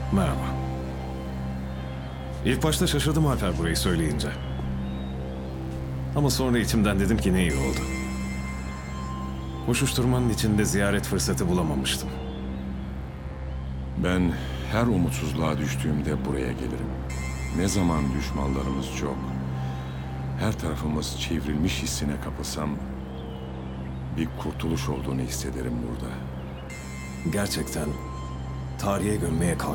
Merhaba. İlk başta şaşırdım Alper burayı söyleyince. Ama sonra içimden dedim ki ne iyi oldu. Koşuşturmanın içinde ziyaret fırsatı bulamamıştım. Ben her umutsuzluğa düştüğümde buraya gelirim. Ne zaman düşmanlarımız çok, her tarafımız çevrilmiş hissine kapılsam, bir kurtuluş olduğunu hissederim burada. Gerçekten tarihe gömmeye kalksam